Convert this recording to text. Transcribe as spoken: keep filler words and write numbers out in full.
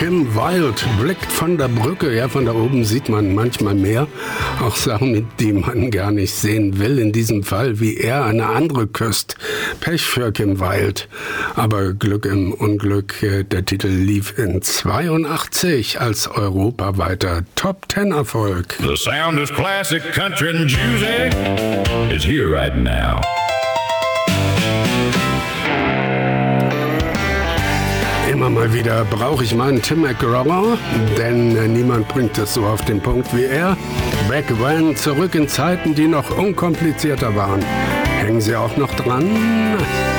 Kim Wilde blickt von der Brücke. Ja, von da oben sieht man manchmal mehr. Auch Sachen, die man gar nicht sehen will. In diesem Fall, wie er eine andere küsst. Pech für Kim Wilde. Aber Glück im Unglück. Der Titel lief in zweiundachtzig als europaweiter Top-Ten-Erfolg. The sound of classic country and juicy is here right now. Immer mal wieder brauche ich meinen Tim McGraw, denn äh, niemand bringt es so auf den Punkt wie er. Back when, zurück in Zeiten, die noch unkomplizierter waren. Hängen Sie auch noch dran?